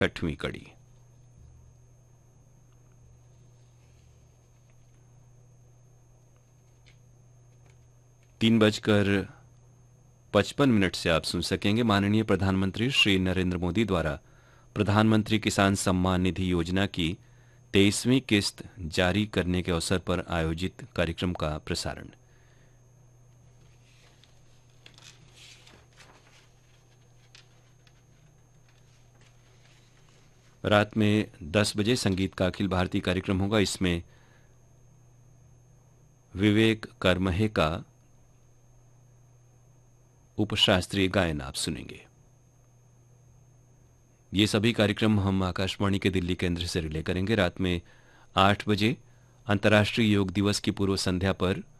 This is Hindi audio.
छठवीं कड़ी। तीन बजकर 55 मिनट से आप सुन सकेंगे माननीय प्रधानमंत्री श्री नरेंद्र मोदी द्वारा प्रधानमंत्री किसान सम्मान निधि योजना की 23वीं किस्त जारी करने के अवसर पर आयोजित कार्यक्रम का प्रसारण। रात में 10 बजे संगीत का अखिल भारतीय कार्यक्रम होगा। इसमें विवेक करमहे का उपशास्त्रीय गायन आप सुनेंगे। ये सभी कार्यक्रम हम आकाशवाणी के दिल्ली केंद्र से रिले करेंगे। रात में 8 बजे अंतर्राष्ट्रीय योग दिवस की पूर्व संध्या पर